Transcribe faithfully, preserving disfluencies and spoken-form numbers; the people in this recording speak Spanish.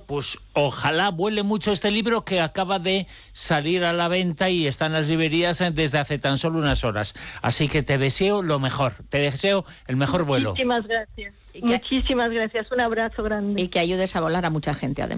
pues ojalá vuele mucho este libro que acaba de salir a la venta y está en las librerías desde hace tan solo unas horas. Así que te deseo lo mejor, te deseo el mejor vuelo. Muchísimas gracias. Y que, Muchísimas gracias, un abrazo grande. Y que ayudes a volar a mucha gente, además.